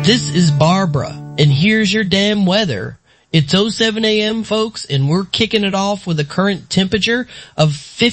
This is Barbara, and here's your damn weather. It's 07 a.m., folks, and we're kicking it off with a current temperature of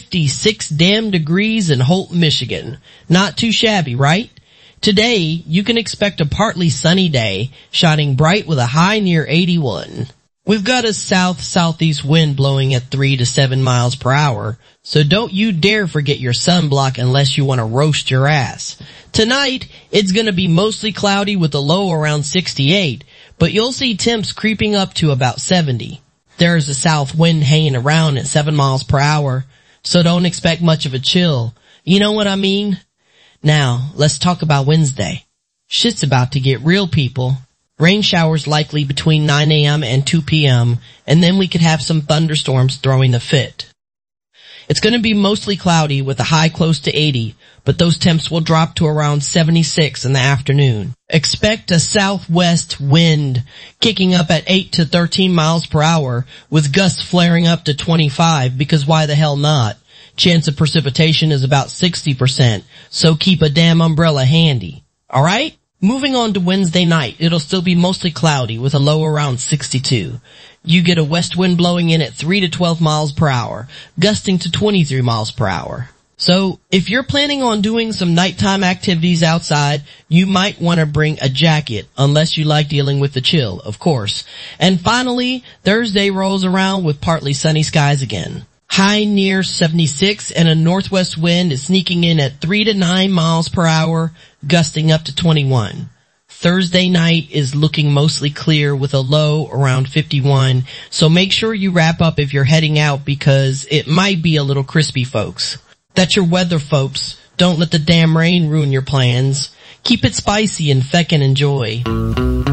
56 damn degrees in Holt, Michigan. Not too shabby, right? Today, you can expect a partly sunny day, shining bright with a high near 81. We've got a south-southeast wind blowing at 3 to 7 miles per hour, so don't you dare forget your sunblock unless you want to roast your ass. Tonight, it's going to be mostly cloudy with a low around 68, but you'll see temps creeping up to about 70. There's a south wind hanging around at 7 miles per hour, so don't expect much of a chill. You know what I mean? Now, let's talk about Wednesday. Shit's about to get real, people. Rain showers likely between 9 a.m. and 2 p.m., and then we could have some thunderstorms throwing a fit. It's going to be mostly cloudy with a high close to 80, but those temps will drop to around 76 in the afternoon. Expect a southwest wind kicking up at 8 to 13 miles per hour with gusts flaring up to 25 because why the hell not? Chance of precipitation is about 60%, so keep a damn umbrella handy. Alright? Moving on to Wednesday night, it'll still be mostly cloudy with a low around 62. You get a west wind blowing in at 3 to 12 miles per hour, gusting to 23 miles per hour. So, if you're planning on doing some nighttime activities outside, you might want to bring a jacket, unless you like dealing with the chill, of course. And finally, Thursday rolls around with partly sunny skies again. High near 76 and a northwest wind is sneaking in at 3 to 9 miles per hour, gusting up to 21. Thursday night is looking mostly clear with a low around 51, so make sure you wrap up if you're heading out because it might be a little crispy, folks. That's your weather, folks. Don't let the damn rain ruin your plans. Keep it spicy and feckin' enjoy.